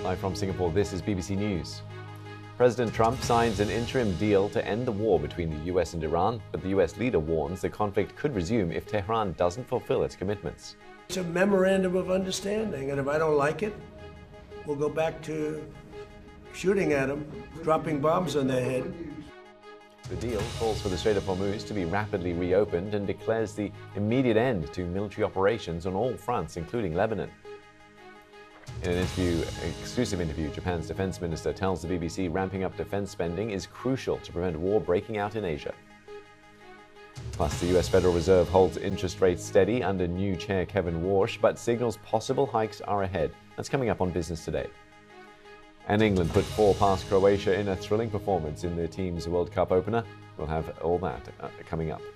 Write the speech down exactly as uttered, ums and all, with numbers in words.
Live from Singapore, this is B B C News. President Trump signs an interim deal to end the war between the U S and Iran, but the U S leader warns the conflict could resume if Tehran doesn't fulfill its commitments. It's a memorandum of understanding, and if I don't like it, we'll go back to shooting at them, dropping bombs on their head. The deal calls for the Strait of Hormuz to be rapidly reopened and declares the immediate end to military operations on all fronts, including Lebanon. In an interview, exclusive interview, Japan's defense minister tells the B B C ramping up defense spending is crucial to prevent war breaking out in Asia. Plus, the U S Federal Reserve holds interest rates steady under new chair Kevin Warsh, but signals possible hikes are ahead. That's coming up on Business Today. And England put four past Croatia in a thrilling performance in the team's World Cup opener. We'll have all that uh, coming up.